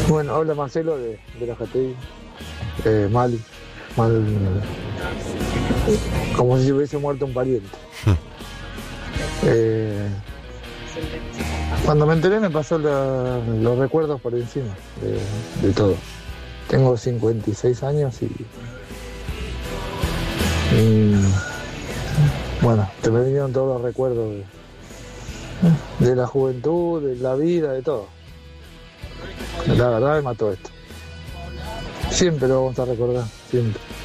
Bueno, habla Marcelo de la JTI. Mal, mal, como si hubiese muerto un pariente. Eh, Cuando me enteré me pasó los recuerdos por encima de todo. Tengo 56 años y, bueno, te me vinieron todos los recuerdos de la juventud, de la vida, de todo. La verdad me mató esto. Siempre lo vamos a recordar, siempre.